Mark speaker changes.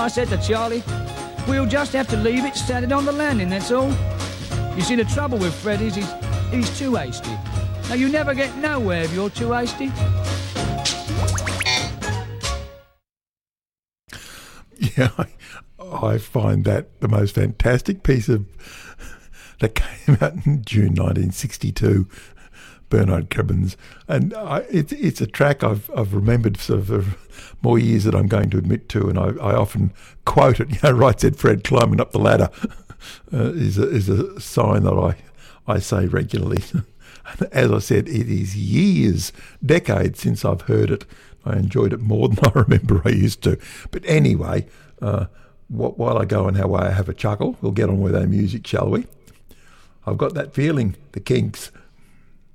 Speaker 1: I said to Charlie, we'll just have to leave it standing on the landing, that's all. You see, the trouble with Fred is he's too hasty. Now, you never get nowhere if you're too hasty.
Speaker 2: Yeah, I find that the most fantastic piece of that came out in June 1962, Bernard Cribbins, and it's a track I've remembered for more years than I'm going to admit to, and I often quote it. You know, Right Said Fred climbing up the ladder is a sign that I say regularly. As I said, it is years, decades since I've heard it. I enjoyed it more than I remember I used to. But anyway, while I go on our way, I have a chuckle. We'll get on with our music, shall we? I've got that feeling, the Kinks.